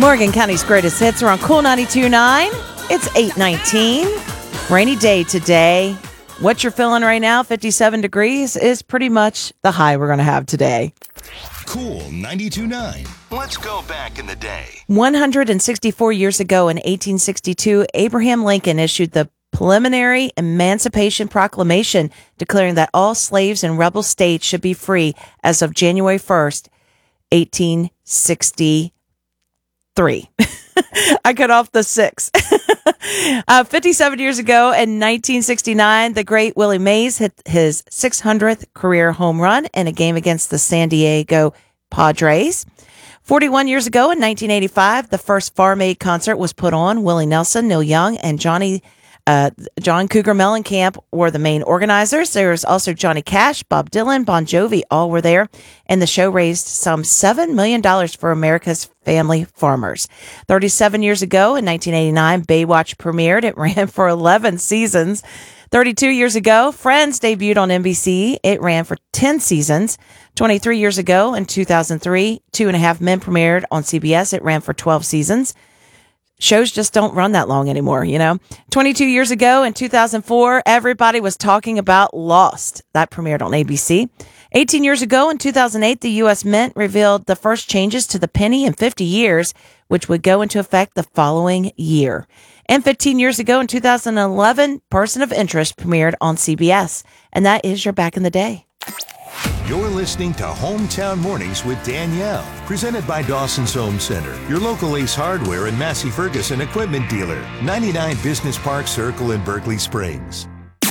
Morgan County's greatest hits are on Cool 92.9. It's 8:19. Rainy day today. What you're feeling right now, 57 degrees, is pretty much the high we're going to have today. Cool 92.9. Let's go back in the day. 164 years ago in 1862, Abraham Lincoln issued the preliminary Emancipation Proclamation declaring that all slaves in rebel states should be free as of January 1st, 1863. I cut off the 6. 57 years ago in 1969, the great Willie Mays hit his 600th career home run in a game against the San Diego Padres. 41 years ago in 1985, the first Farm Aid concert was put on. Willie Nelson, Neil Young, and John Cougar Mellencamp were the main organizers. There was also Johnny Cash, Bob Dylan, Bon Jovi, all were there. And the show raised some $7 million for America's family farmers. 37 years ago in 1989, Baywatch premiered. It ran for 11 seasons. 32 years ago, Friends debuted on NBC. It ran for 10 seasons. 23 years ago in 2003, Two and a Half Men premiered on CBS. It ran for 12 seasons. Shows just don't run that long anymore, 22 years ago in 2004, everybody was talking about Lost. That premiered on ABC. 18 years ago in 2008, the U.S. Mint revealed the first changes to the penny in 50 years, which would go into effect the following year. And 15 years ago in 2011, Person of Interest premiered on CBS. And that is your Back in the Day. You're listening to Hometown Mornings with Danielle, presented by Dawson's Home Center, your local Ace Hardware and Massey Ferguson equipment dealer, 99 Business Park Circle in Berkeley Springs.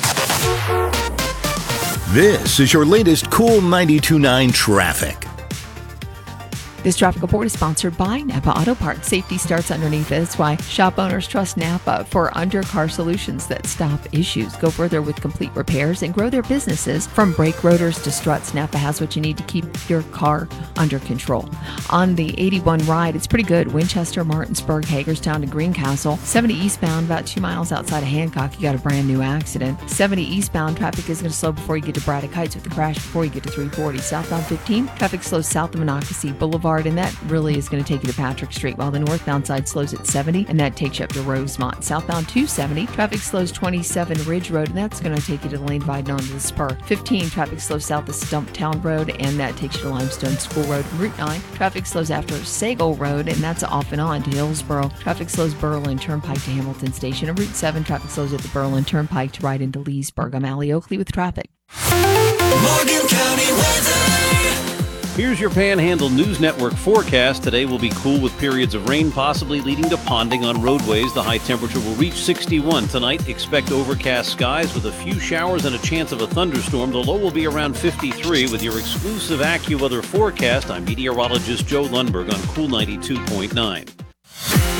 This is your latest Cool 92.9 traffic. This traffic report is sponsored by Napa Auto Parts. Safety starts underneath. That's why shop owners trust Napa for undercar solutions that stop issues. Go further with complete repairs and grow their businesses. From brake rotors to struts, Napa has what you need to keep your car under control. On the 81 ride, it's pretty good. Winchester, Martinsburg, Hagerstown to Greencastle. 70 eastbound, about 2 miles outside of Hancock, you got a brand new accident. 70 eastbound, traffic is going to slow before you get to Braddock Heights with the crash before you get to 340. Southbound 15, traffic slows south of Monocacy Boulevard, and that really is going to take you to Patrick Street, while the northbound side slows at 70, and that takes you up to Rosemont. Southbound 270, traffic slows 27 Ridge Road, and that's going to take you to Lane Biden onto the Spur. 15, traffic slows south of Stumptown Road, and that takes you to Limestone School Road. Route 9, traffic slows after Sagal Road, and that's off and on to Hillsboro. Traffic slows Berlin Turnpike to Hamilton Station. And Route 7, traffic slows at the Berlin Turnpike to right into Leesburg. I'm Allie Oakley with traffic. Morgan County weather. Here's your Panhandle News Network forecast. Today will be cool with periods of rain possibly leading to ponding on roadways. The high temperature will reach 61. Tonight, expect overcast skies with a few showers and a chance of a thunderstorm. The low will be around 53. With your exclusive AccuWeather forecast, I'm meteorologist Joe Lundberg on Cool 92.9.